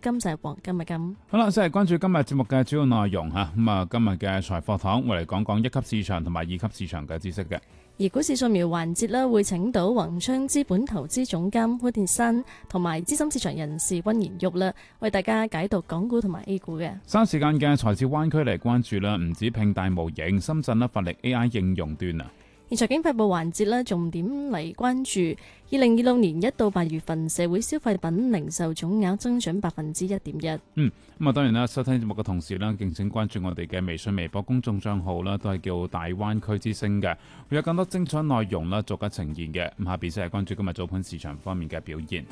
金就係黃金嘅金。 好啦，先係關注今日節目嘅主要內容嚇。咁啊，今日嘅財課堂會嚟講講一級市場同埋二級市場嘅知識嘅。 而股市掃描環節咧，會請到宏昌資本投資總監潘鐵珊同埋資深市場人士溫賢玉啦，為大家解讀港股同埋 A 股嘅。 三時間嘅財智灣區嚟關注啦，唔止拼大模型，深圳咧發力 AI 應用端啊。 而財經快報環節咧，重點嚟關注2026年1到8月份社會消費品零售總額增長1.1%。 咁啊，當然啦，收聽節目嘅同時啦，敬請關注我哋嘅微信、微博公眾帳號啦，都係叫大灣區之聲嘅，會有更多精彩內容啦，逐一呈現嘅。咁下邊先係關注今日早盤市場方面嘅表現。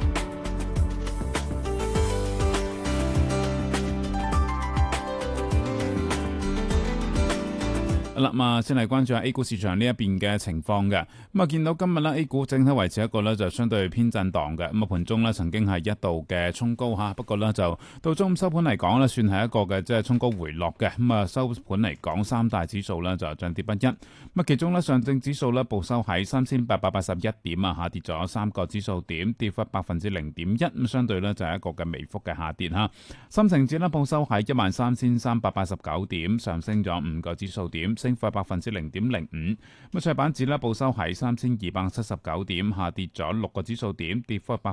先嚟關注下 A 股市場呢一邊嘅情況嘅。咁啊，見到今日咧 A 股整體維持一個咧就相對偏震盪嘅。咁啊，盤中咧曾經係一度嘅衝高嚇，不過咧就到中午收盤嚟講咧，算係一個嘅即係衝高回落嘅。咁啊，收盤嚟講，三大指數咧就漲跌不一。咁啊，其中咧上證指數咧報收喺3881點啊，下跌咗3個指數點，跌幅0.1%。咁相對咧就係一個嘅微幅嘅下跌嚇。深成指咧報收喺13389點，上升咗5個指數點，升幅0.05%。咁上板指咧報收喺3279點，下跌咗6個指數點，跌幅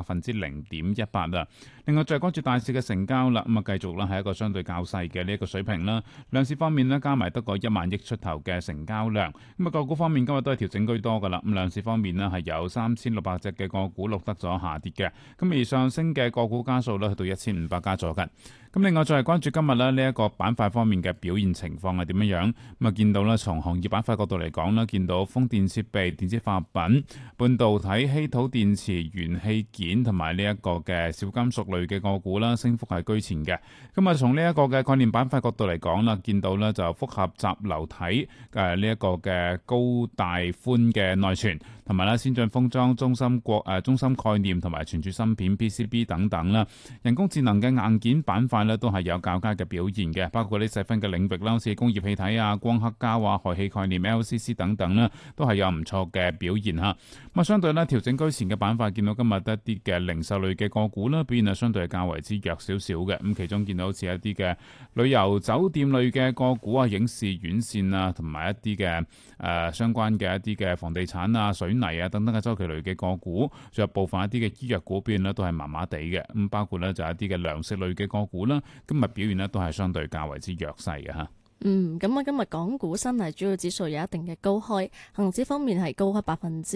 0.18%啦。另外再關注大市嘅成交啦，咁啊繼續啦係一個相對較細嘅呢一個水平啦。兩市方面咧加埋得個1萬億出頭嘅成交量。咁啊個股方面今日都係調整居多噶啦。咁兩市方面咧係有3600隻嘅個股錄得咗下跌嘅。咁而上升嘅個股家數咧去到1500家左近。咁另外再係關注今日咧呢一個板塊方面嘅表現情況係點樣樣。咁啊見到咧從行業板塊角度嚟講咧，見到風電設備、電子化品、半導體、稀土電池、元器件同埋呢一個嘅小金屬類嘅個股啦，升幅係居前嘅。咁啊從呢一個嘅概念板塊角度嚟講啦，見到咧就複合集流體呢一個嘅高大寬嘅內存，同埋咧先進封裝、中芯概念同埋存儲芯片 PCB 等等啦，人工智能嘅硬件板塊咧都係有較佳嘅表現嘅，包括啲細分嘅領域啦，好似工業氣體啊、光刻膠啊、氦氣概念 LCC 等等啦，都係有唔錯嘅表現嚇。咁啊，相對咧調整居前嘅板塊，見到今日一啲嘅零售類嘅個股啦，表現係相對係較為之弱少少嘅。咁其中見到好似一啲嘅旅遊酒店類嘅個股啊、影視院線啊，同埋一啲嘅相關嘅一啲嘅房地產啊、水泥啊等等嘅周期類嘅個股，仲有部分一啲嘅醫藥股表現咧都係麻麻地嘅。咁包括咧就一啲嘅糧食類嘅個股啦，今日表現咧都係相對較為之弱勢嘅嚇。 咁今日港股三大主要指數有一定嘅高開，恒指方面係高開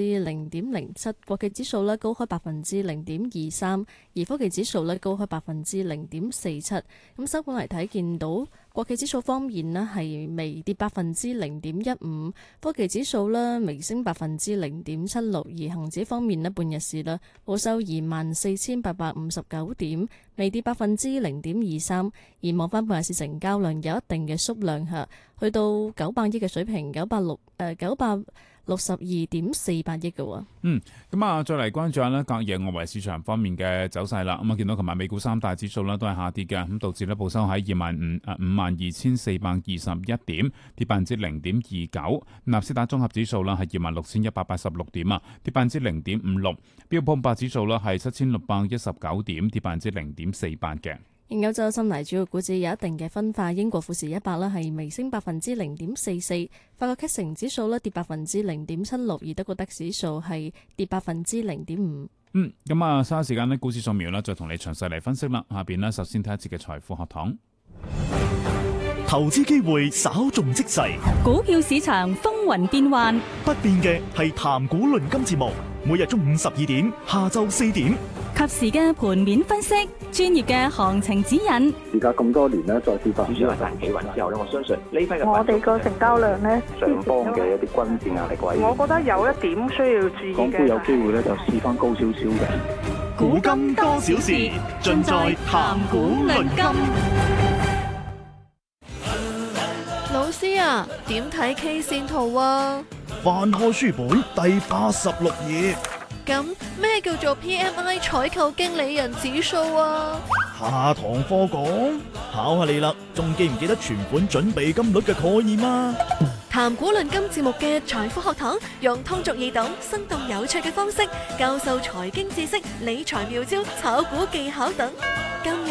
0.07%，國企指數咧高開0.23%，而科技指數咧高開0.47%。咁收盤嚟睇，見到國企指數方面咧係微跌0.15%，科技指數咧微升0.76%，而恒指方面咧半日市咧報收24,859點，微跌0.23%，而望翻半日市成交量有一定嘅縮量下，去到900億嘅水平，962.48億嘅喎。 咁啊，再嚟關注下呢隔夜外圍市場方面嘅走勢啦。咁啊，見到琴日美股三大指數呢都係下跌嘅，咁導致呢報收喺52,421點，跌0.29%。納斯達綜合指數呢係26,186點啊，跌0.56%。標普500指數呢係7,619點，跌0.48%嘅。 歐洲三大主要股指有一定嘅分化，英國富時100啦係微升0.44%，法國 CAC 指數咧跌0.76%，而德國DAX指數係跌0.5%。 咁啊，稍後時間呢股市掃描啦，再同你詳細嚟分析啦。下邊呢，首先睇一節嘅財富學堂。 投資機會稍縱即逝， 股票市場風雲變幻， 不變嘅係談股論金節目，每日中午12點，下晝4點， 及時嘅盤面分析，專業嘅行情指引。 而家咁多年咧，再次發展企穩之後咧，我相信呢批嘅我哋個成交量咧， 上方嘅一啲均線壓力位， 我覺得有一點需要注意嘅。 港股有機會咧就試翻高少少嘅。 古今多少事，盡在談股論金。 老師啊，點睇 K 線圖啊？ 翻開書本第86頁。 咁咩叫做 PMI 採購經理人指數啊？ 下堂課講，考下你啦，仲記唔記得存款準備金率嘅概念啊？ 談股論金節目嘅財富學堂，用通俗易懂、生動有趣嘅方式教授財經知識、理財妙招、炒股技巧等。今日